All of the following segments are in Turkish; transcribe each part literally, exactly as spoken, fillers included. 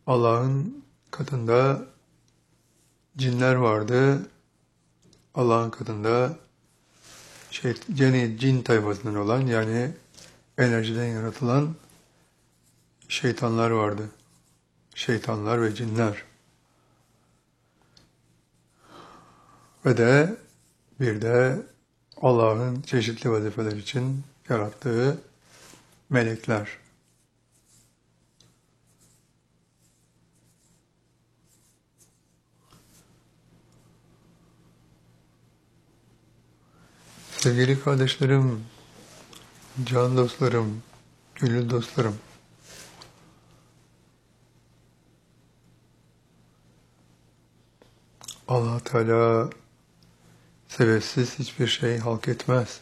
Allah'ın katında cinler vardı. Allah'ın katında şey, cin, cin tayfasından olan, yani enerjiden yaratılan şeytanlar vardı. Şeytanlar ve cinler. Ve de bir de Allah'ın çeşitli vazifeler için yarattığı melekler. Sevgili kardeşlerim, can dostlarım, gönül dostlarım, Allah Teala sebepsiz hiçbir şey halk etmez.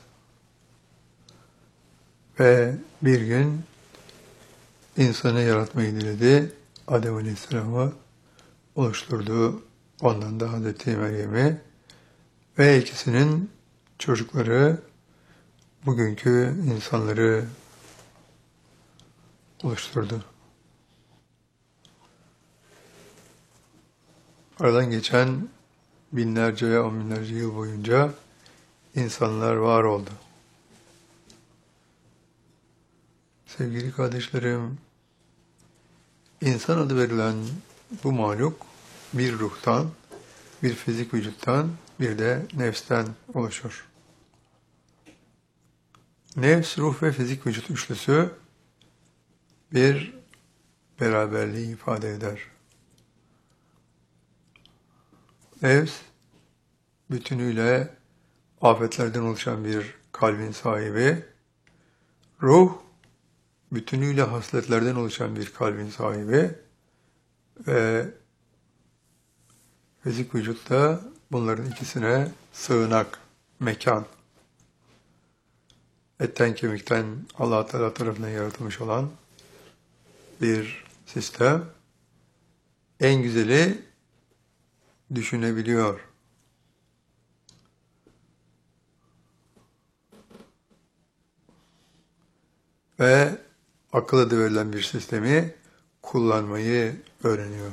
Ve bir gün insanı yaratmayı diledi. Adem Aleyhisselam'ı oluşturdu. Ondan da Hazreti Meryem'i ve ikisinin çocukları bugünkü insanları oluşturdu. Aradan geçen binlerce ve on binlerce yıl boyunca insanlar var oldu. Sevgili kardeşlerim, insan adı verilen bu mahluk bir ruhtan, bir fizik vücuttan, bir de nefsten oluşur. Nefs, ruh ve fizik vücut üçlüsü bir beraberliği ifade eder. Nefs, bütünüyle afetlerden oluşan bir kalbin sahibi, ruh, bütünüyle hasletlerden oluşan bir kalbin sahibi ve fizik vücut da bunların ikisine sığınak, mekan. Etten kemikten Allah Teala tarafından yaratılmış olan bir sistem. En güzeli düşünebiliyor. Ve akıl adı verilen bir sistemi kullanmayı öğreniyor.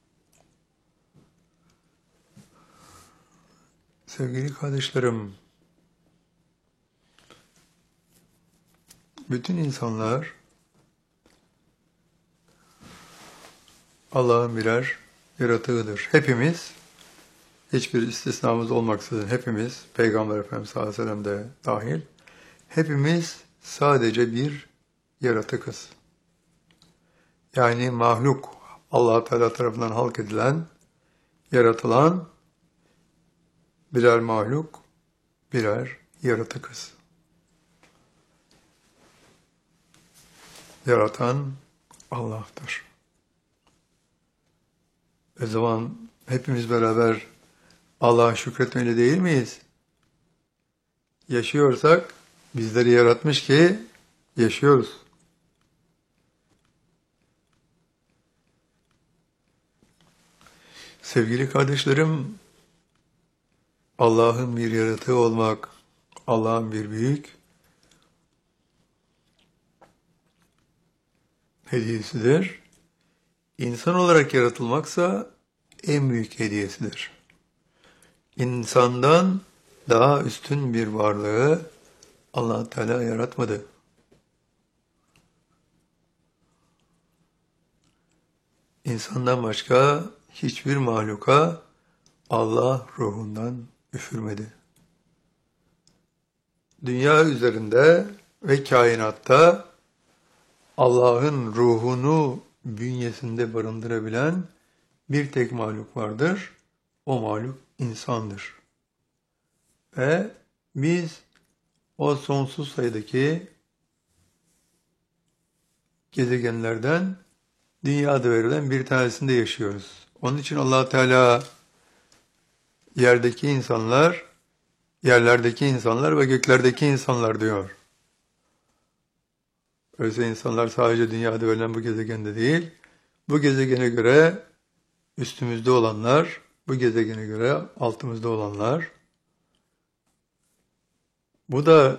Sevgili kardeşlerim, bütün insanlar Allah'ın birer yaratığıdır. Hepimiz, hiçbir istisnamız olmaksızın hepimiz, Peygamber Efendimiz sallallahu aleyhi ve sellem de dahil, hepimiz sadece bir yaratıkız. Yani mahluk, Allah Teala tarafından halk edilen, yaratılan birer mahluk, birer yaratıkız. Yaratan Allah'tır. O zaman hepimiz beraber Allah'a şükretmeli değil miyiz? Yaşıyorsak bizleri yaratmış ki yaşıyoruz. Sevgili kardeşlerim, Allah'ın bir yaratığı olmak, Allah'ın bir büyük hediyesidir. İnsan olarak yaratılmaksa en büyük hediyesidir. İnsandan daha üstün bir varlığı Allah Teala yaratmadı. İnsandan başka hiçbir mahluka Allah ruhundan üfürmedi. Dünya üzerinde ve kainatta Allah'ın ruhunu bünyesinde barındırabilen bir tek mahluk vardır. O mahluk insandır. Ve biz o sonsuz sayıdaki gezegenlerden dünyada verilen bir tanesinde yaşıyoruz. Onun için Allah Teala yerdeki insanlar, yerlerdeki insanlar ve göklerdeki insanlar diyor. Öyleyse insanlar sadece dünyada verilen bu gezegende değil, bu gezegene göre üstümüzde olanlar, bu gezegene göre altımızda olanlar. Bu da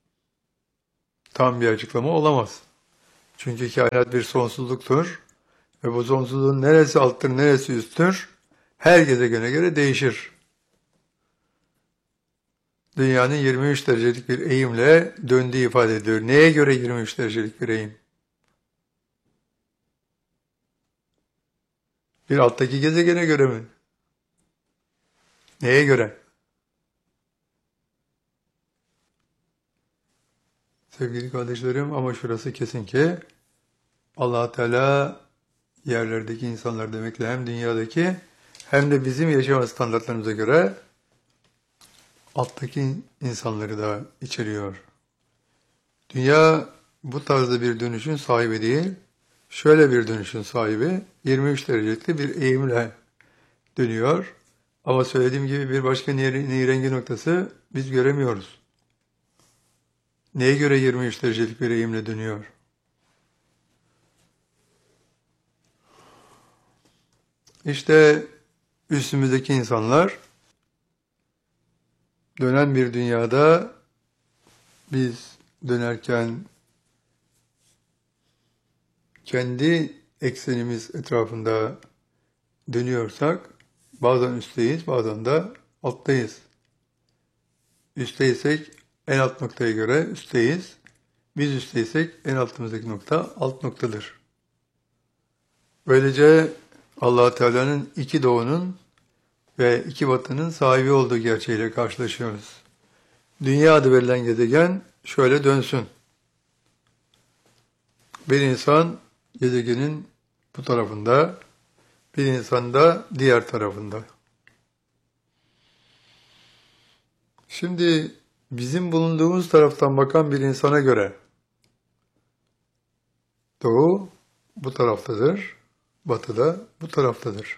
tam bir açıklama olamaz. Çünkü kainat bir sonsuzluktur Ve bu sonsuzluğun neresi alttır, neresi üsttür? Her gezegene göre değişir. Dünyanın yirmi üç derecelik bir eğimle döndüğü ifade edilir. Neye göre yirmi üç derecelik bir eğim? Bir alttaki gezegene göre mi? Neye göre? Sevgili kardeşlerim, ama şurası kesin ki Allah Teala yerlerdeki insanlar demekle hem dünyadaki hem de bizim yaşam standartlarımıza göre alttaki insanları da içeriyor. Dünya bu tarzda bir dönüşün sahibi değil, şöyle bir dönüşün sahibi, yirmi üç derecelikli bir eğimle dönüyor. Ama söylediğim gibi bir başka nirengi noktası biz göremiyoruz. Neye göre yirmi üç derecelik bir eğimle dönüyor? İşte üstümüzdeki insanlar dönen bir dünyada biz dönerken kendi eksenimiz etrafında dönüyorsak bazen üstteyiz, bazen de alttayız. Üstteysek en alt noktaya göre üstteyiz. Biz üstteysek en altımızdaki nokta alt noktadır. Böylece Allah Teala'nın iki doğunun ve iki batının sahibi olduğu gerçeğiyle karşılaşıyoruz. Dünya adı verilen gezegen şöyle dönsün. Bir insan gezegenin bu tarafında, bir insan da diğer tarafında. Şimdi bizim bulunduğumuz taraftan bakan bir insana göre doğu bu taraftadır, batı da bu taraftadır.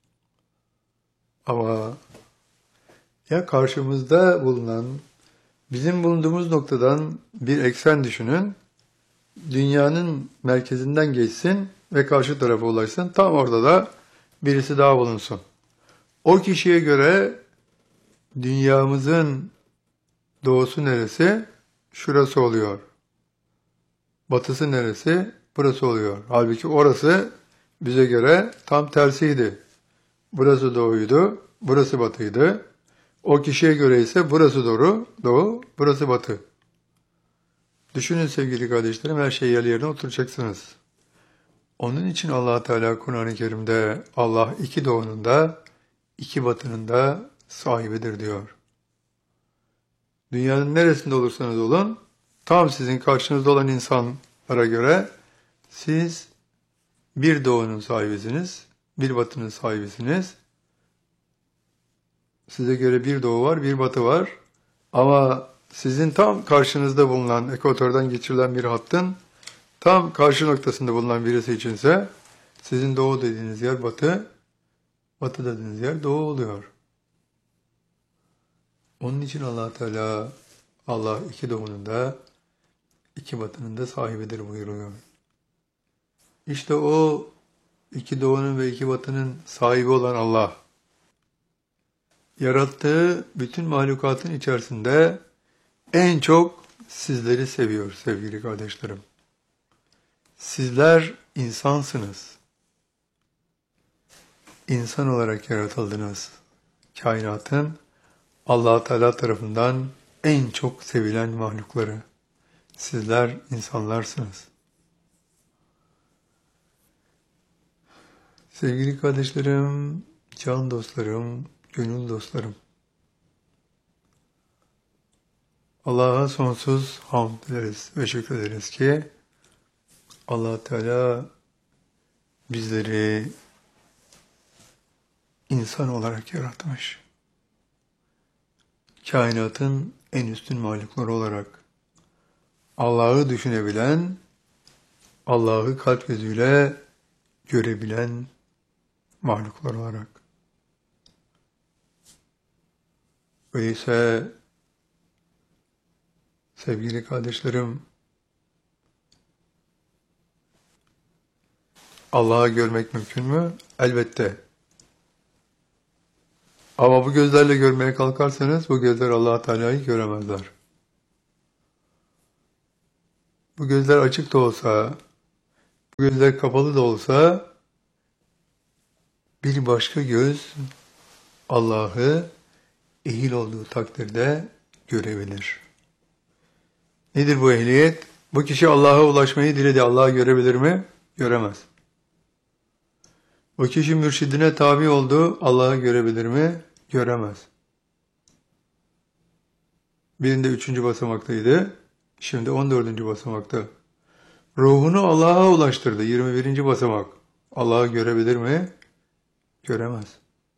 Ama ya karşımızda bulunan, bizim bulunduğumuz noktadan bir eksen düşünün, dünyanın merkezinden geçsin ve karşı tarafa ulaşsın, tam orada da birisi daha bulunsun. O kişiye göre dünyamızın doğusu neresi? Şurası oluyor. Batısı neresi? Burası oluyor. Halbuki orası bize göre tam tersiydi. Burası doğuydu, burası batıydı. O kişiye göre ise burası doğu, doğu, burası batı. Düşünün sevgili kardeşlerim, her şeyi yerli yerine oturacaksınız. Onun için Allah Teala Kur'an-ı Kerim'de Allah iki doğunun da iki batının da sahibidir diyor. Dünyanın neresinde olursanız olun, tam sizin karşınızda olan insanlara göre siz bir doğunun sahibisiniz, bir batının sahibisiniz. Size göre bir doğu var, bir batı var. Ama sizin tam karşınızda bulunan, ekvatordan geçirilen bir hattın tam karşı noktasında bulunan birisi içinse sizin doğu dediğiniz yer batı, batı dediğiniz yer doğu oluyor. Onun için Allah Teala, Allah iki doğunun da iki batının da sahibidir buyuruyor. İşte o iki doğunun ve iki batının sahibi olan Allah, yarattığı bütün mahlukatın içerisinde en çok sizleri seviyor sevgili kardeşlerim. Sizler insansınız. İnsan olarak yaratıldınız. Kainatın Allah Teala tarafından en çok sevilen mahlukları. Sizler insanlarsınız. Sevgili kardeşlerim, can dostlarım, gönül dostlarım. Allah'a sonsuz hamd ederiz ve şükrederiz ki Allah Teala bizleri insan olarak yaratmış. Kainatın en üstün mahlukları olarak Allah'ı düşünebilen, Allah'ı kalp gözüyle görebilen mahluklar olarak. Öyleyse sevgili kardeşlerim, Allah'ı görmek mümkün mü? Elbette. Ama bu gözlerle görmeye kalkarsanız bu gözler Allah Teala'yı göremezler. Bu gözler açık da olsa, bu gözler kapalı da olsa Bir başka göz Allah'ı ehil olduğu takdirde görebilir. Nedir bu ehliyet? Bu kişi Allah'a ulaşmayı diledi. Allah'ı görebilir mi? Göremez. Bu kişi mürşidine tabi oldu. Allah'ı görebilir mi? Göremez. Birinde üçüncü basamaktaydı. Şimdi on dördüncü basamakta. Ruhunu Allah'a ulaştırdı. yirmi birinci basamak. Allah'ı görebilir mi? Göremez.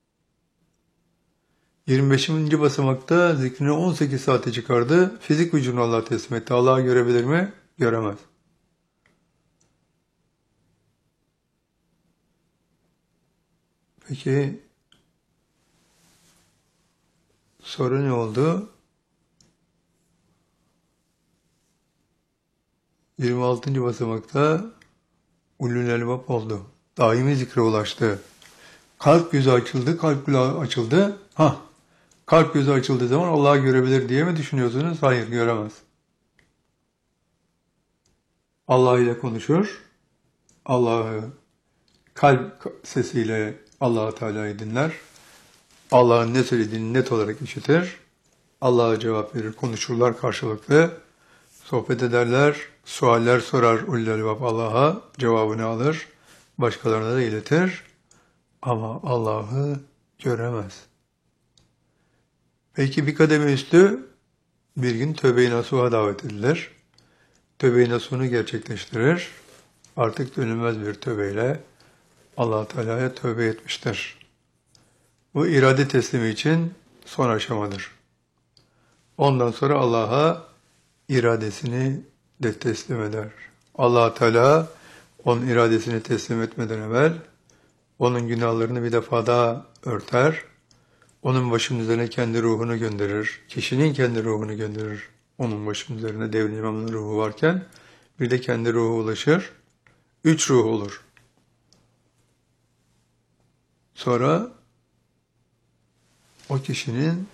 yirmi beşinci basamakta zikrini on sekiz saate çıkardı. Fizik vücudunu Allah'a teslim etti. Allah'ı görebilir mi? Göremez. Peki soru ne oldu? yirmi altıncı basamakta ulul elbab oldu. Daimi zikre ulaştı. Kalp gözü açıldı, kalp kulağı açıldı. Ha, kalp gözü açıldığı zaman Allah'ı görebilir diye mi düşünüyorsunuz? Hayır, göremez. Allah ile konuşur. Allah'ı kalp sesiyle Allah Teala'yı dinler. Allah'ın ne söylediğini net olarak işitir. Allah'a cevap verir, konuşurlar karşılıklı. Sohbet ederler, sualler sorar ulul elbab Allah'a, cevabını alır, başkalarına da iletir. Ama Allah'ı göremez. Peki bir kademe üstü bir gün tövbe-i nasuha davet edilir. Tövbe-i nasuhunu gerçekleştirir. Artık dönülmez bir tövbeyle Allah Teala'ya tövbe etmiştir. Bu irade teslimi için son aşamadır. Ondan sonra Allah'a iradesini de teslim eder. Allah Teala onun iradesini teslim etmeden evvel onun günahlarını bir defa daha örter. Onun başının üzerine kendi ruhunu gönderir. Kişinin kendi ruhunu gönderir. Onun başının üzerine Devlet İmam'ın ruhu varken bir de kendi ruhu ulaşır. Üç ruh olur. Sonra o kişinin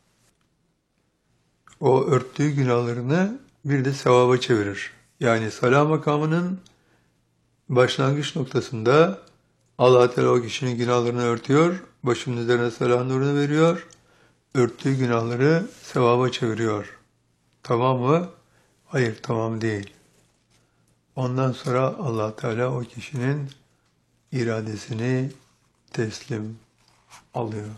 o örttüğü günahlarını bir de sevaba çevirir. Yani salah makamının başlangıç noktasında Allah Teala o kişinin günahlarını örtüyor, başının üzerine salah nurunu veriyor, örttüğü günahları sevaba çeviriyor. Tamam mı? Hayır, tamam değil. Ondan sonra Allah Teala o kişinin iradesini teslim alıyor.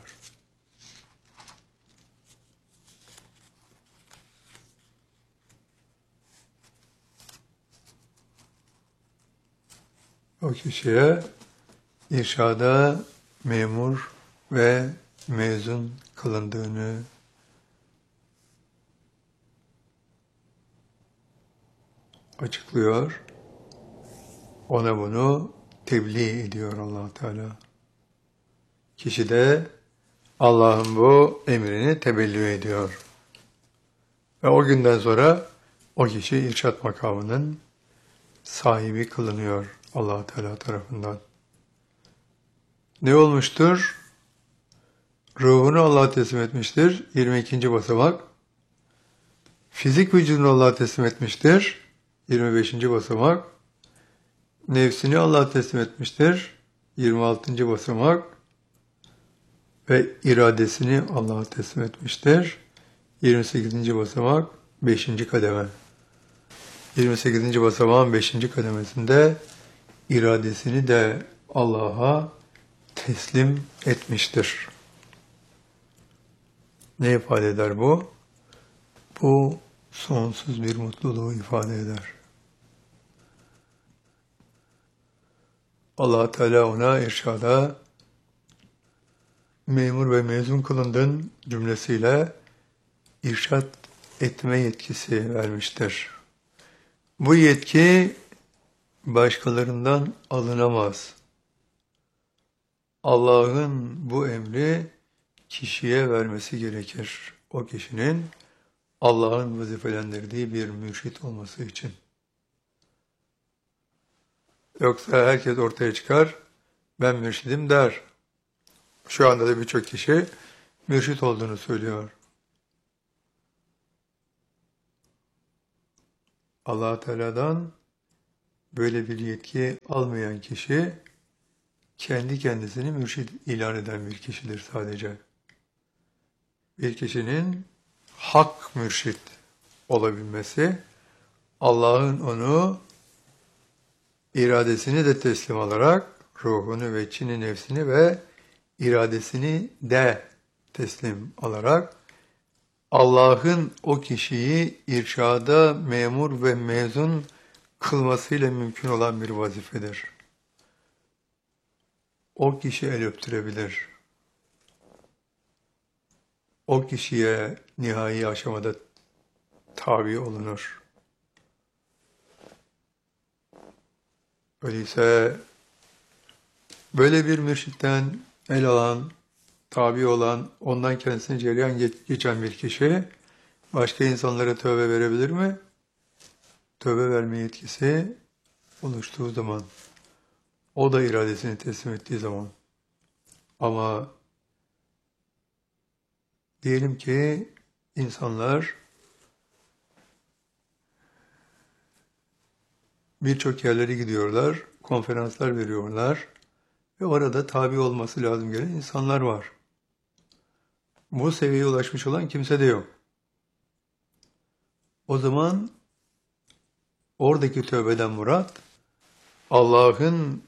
O kişiye irşada memur ve mezun kılındığını açıklıyor. Ona bunu tebliğ ediyor Allah Teala. Kişi de Allah'ın bu emrini tebliğ ediyor. Ve o günden sonra o kişi irşad makamının sahibi kılınıyor Allah Teala tarafından. Ne olmuştur? Ruhunu Allah'a teslim etmiştir. yirmi ikinci basamak. Fizik vücudunu Allah'a teslim etmiştir. yirmi beşinci basamak. Nefsini Allah'a teslim etmiştir. yirmi altıncı basamak. Ve iradesini Allah'a teslim etmiştir. yirmi sekizinci basamak. beşinci kademe. yirmi sekizinci basamağın beşinci kademesinde iradesini de Allah'a teslim etmiştir. Ne ifade eder bu? Bu sonsuz bir mutluluğu ifade eder. Allah Teala ona irşada memur ve mezun kılındın cümlesiyle irşad etme yetkisi vermiştir. Bu yetki başkalarından alınamaz. Allah'ın bu emri kişiye vermesi gerekir. O kişinin Allah'ın vazifelendirdiği bir mürşit olması için. Yoksa herkes ortaya çıkar, ben mürşidim der. Şu anda da birçok kişi mürşit olduğunu söylüyor. Allah Teala'dan böyle bir yetki almayan kişi kendi kendisini mürşid ilan eden bir kişidir sadece. Bir kişinin hak mürşid olabilmesi, Allah'ın onu iradesini de teslim alarak ruhunu ve içini, nefsini ve iradesini de teslim alarak Allah'ın o kişiyi irşada memur ve mezun kılmasıyla mümkün olan bir vazifedir. O kişi el öptürebilir. O kişiye nihai aşamada tabi olunur. Öyleyse böyle bir mürşitten el alan, tabi olan, ondan kendisini cereyan geçen bir kişi başka insanlara tövbe verebilir mi? Tövbe verme yetkisi oluştuğu zaman, o da iradesini teslim ettiği zaman. Ama diyelim ki insanlar birçok yerlere gidiyorlar, konferanslar veriyorlar ve orada tabi olması lazım gelen insanlar var. Bu seviyeye ulaşmış olan kimse de yok. O zaman oradaki tövbeden murat, Allah'ın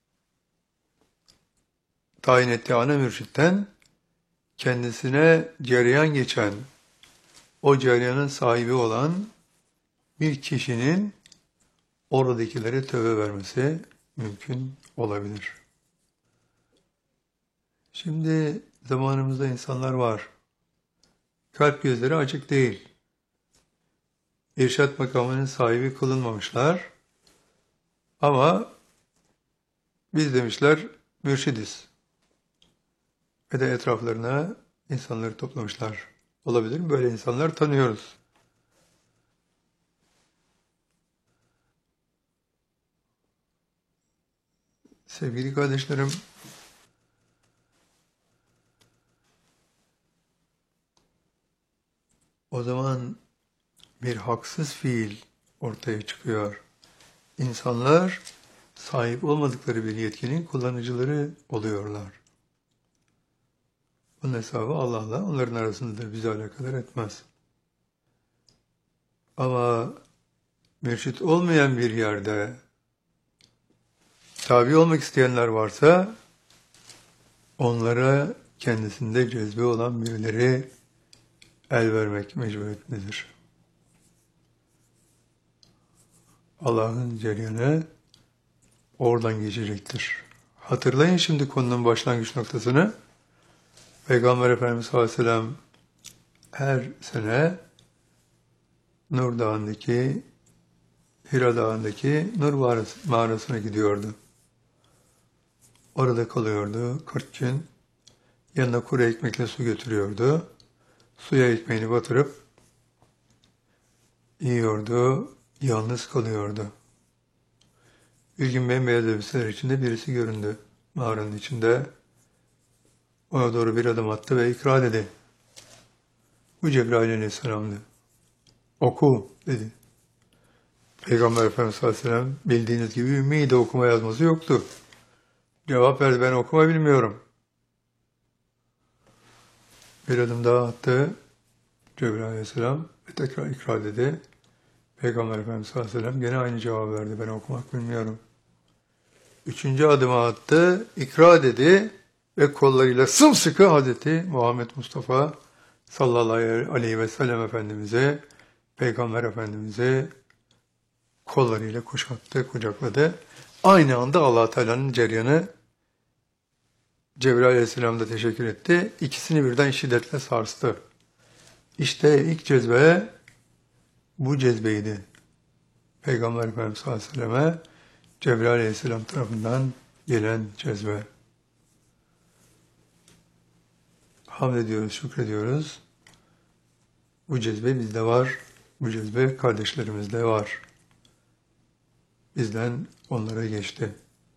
tayin ettiği ana mürşitten kendisine cereyan geçen, o cereyanın sahibi olan bir kişinin oradakilere tövbe vermesi mümkün olabilir. Şimdi zamanımızda insanlar var. Kalp gözleri açık değil. İrşad makamının sahibi kılınmamışlar. Ama biz demişler mürşidiz. Ve de etraflarına insanları toplamışlar. Olabilir mi? Böyle insanlar tanıyoruz. Sevgili kardeşlerim, o zaman bir haksız fiil ortaya çıkıyor. İnsanlar sahip olmadıkları bir yetkinin kullanıcıları oluyorlar. Bunun hesabı Allah'la onların arasındadır, bizi alakadar etmez. Ama mürşit olmayan bir yerde tabi olmak isteyenler varsa onlara kendisinde cezbe olan birileri el vermek mecburiyetindedir. Allah'ın cereyanı oradan geçecektir. Hatırlayın şimdi konunun başlangıç noktasını. Peygamber Efendimiz sallallahu aleyhi ve sellem her sene Nur Dağı'ndaki, Hira Dağı'ndaki Nur mağarasına gidiyordu. Orada kalıyordu kırk gün. Yanına kuru ekmekle su götürüyordu. Suya ekmeğini batırıp yiyordu, yalnız kalıyordu. Bir gün bembeyaz elbiseler içinde birisi göründü mağaranın içinde. Ona doğru bir adım attı ve ikra dedi. Bu Cebrail aleyhisselam'dı. Oku dedi. Peygamber Efendimiz sallallahu aleyhi ve sellem bildiğiniz gibi ümmiydi, okuma yazması yoktu. Cevap verdi, ben okuma bilmiyorum. Bir adım daha attı Cebrail aleyhisselam ve tekrar ikra dedi. Peygamber Efendimiz sallallahu aleyhi ve sellem gene aynı cevabı verdi, ben okumak bilmiyorum. Üçüncü adımı attı, ikra dedi ve kollarıyla sımsıkı Hazreti Muhammed Mustafa sallallahu aleyhi ve sellem Efendimiz'e, Peygamber Efendimiz'e kollarıyla kuşattı, kucakladı. Aynı anda Allah Teala'nın cereyanı Cebrail aleyhisselam da teşekkür etti. İkisini birden şiddetle sarstı. İşte ilk cezbe bu cezbeydi. Peygamber Efendimiz sallallahu aleyhi ve selleme Cebrail aleyhisselam tarafından gelen cezbe. Hamd ediyoruz, şükrediyoruz. Bu cezbe bizde var. Bu cezbe kardeşlerimizde var. Bizden onlara geçti.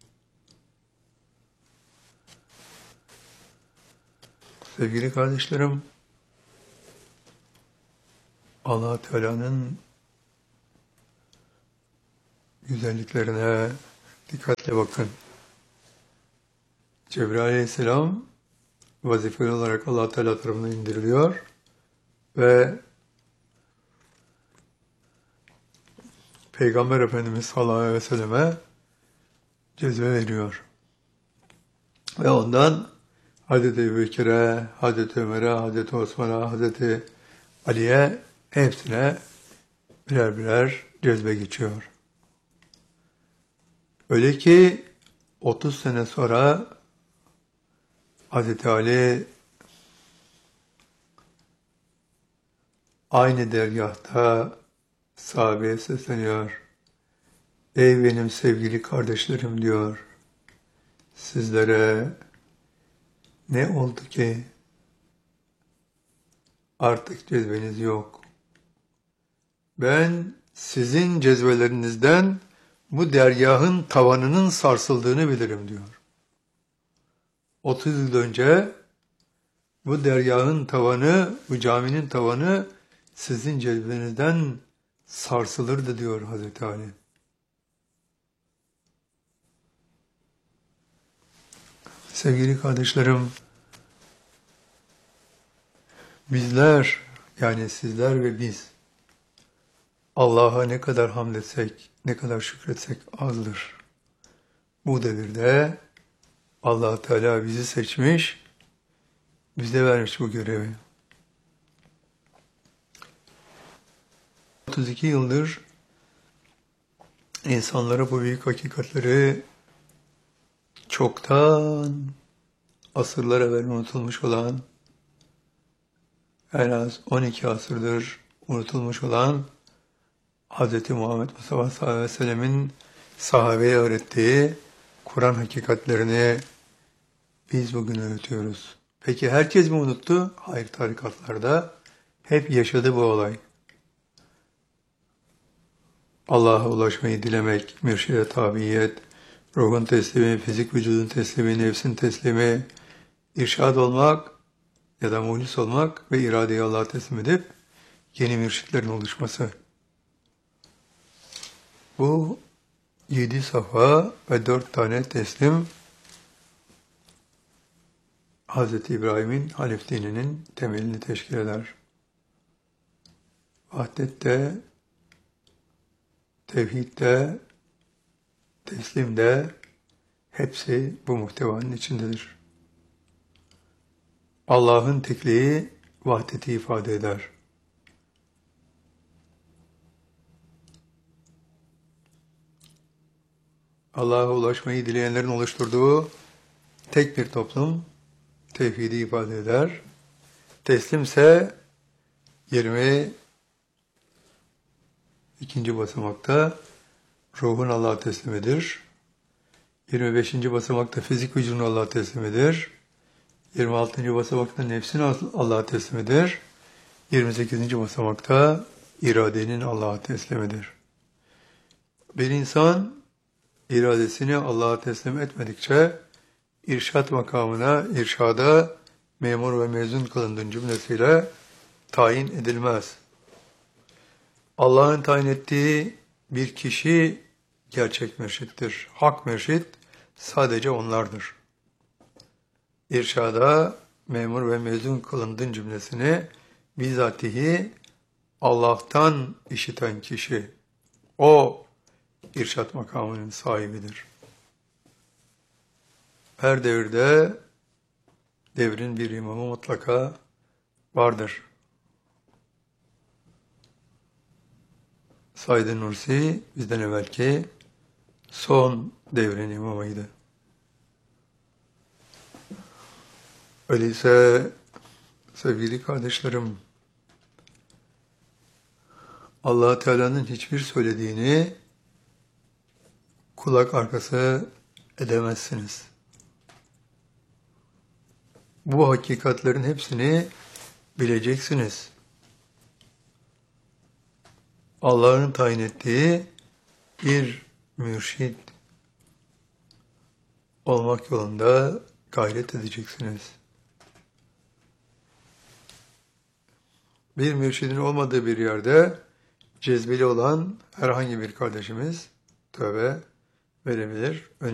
Sevgili kardeşlerim, Allah Teala'nın güzelliklerine dikkatle bakın. Cebrail aleyhisselam vazifeli olarak Allah Teala tarafından indiriliyor ve Peygamber Efendimiz sallallahu aleyhi ve selleme cezbe veriyor. Ve ondan Hazreti Ebubekir'e, Hazreti Ömer'e, Hazreti Osman'a, Hazreti Ali'ye hepsine birer birer cezbe geçiyor. Öyle ki otuz sene sonra Hazreti Ali aynı dergâhta sahabeye sesleniyor. Ey benim sevgili kardeşlerim diyor. Sizlere ne oldu ki artık cezbeniz yok. Ben sizin cezbelerinizden bu dergahın tavanının sarsıldığını bilirim diyor. otuz yıl önce bu dergahın tavanı, bu caminin tavanı sizin cezbenizden sarsılırdı diyor Hazreti Ali. Sevgili kardeşlerim, bizler, yani sizler ve biz, Allah'a ne kadar hamd etsek, ne kadar şükretsek azdır. Bu devirde Allah Teala bizi seçmiş, bize vermiş bu görevi. otuz iki yıldır insanlara bu büyük hakikatleri çoktan asırlar evvel unutulmuş olan, en az on iki asırdır unutulmuş olan Hz. Muhammed Mustafa sallallahu aleyhi ve sellemin sahabeye öğrettiği Kur'an hakikatlerini biz bugün öğretiyoruz. Peki herkes mi unuttu? Hayır, tarikatlarda hep yaşadı bu olay. Allah'a ulaşmayı dilemek, mürşide tabiyet, ruhun teslimi, fizik vücudun teslimi, nefsin teslimi, irşad olmak ya da muhlis olmak ve iradeyi Allah'a teslim edip yeni mürşitlerin oluşması. Bu yedi safa ve dört tane teslim Hz. İbrahim'in Hanif dininin temelini teşkil eder. Vahdette, tevhidde, teslimde hepsi bu muhtevanın içindedir. Allah'ın tekliği vahdeti ifade eder. Allah'a ulaşmayı dileyenlerin oluşturduğu tek bir toplum tevhidi ifade eder. Teslimse yirmi ikinci basamakta ruhun Allah'a teslimidir. yirmi beşinci basamakta fizik vücudun Allah'a teslimidir. yirmi altıncı basamakta nefsin Allah'a teslimidir. yirmi sekizinci basamakta iradenin Allah'a teslimidir. Bir insan iradesini Allah'a teslim etmedikçe irşat makamına, irşada memur ve mezun kılındığın cümlesiyle tayin edilmez. Allah'ın tayin ettiği bir kişi gerçek mürşittir. Hak mürşit sadece onlardır. İrşada memur ve mezun kılındığın cümlesini bizatihi Allah'tan işiten kişi, o irşat makamının sahibidir. Her devirde devrin bir imamı mutlaka vardır. Said Nursi bizden evvelki son devrin imamıydı. Öyleyse sevgili kardeşlerim, Allah Teala'nın hiçbir söylediğini kulak arkası edemezsiniz. Bu hakikatlerin hepsini bileceksiniz. Allah'ın tayin ettiği bir mürşid olmak yolunda gayret edeceksiniz. Bir mürşidin olmadığı bir yerde cezbeli olan herhangi bir kardeşimiz tövbe verebilir.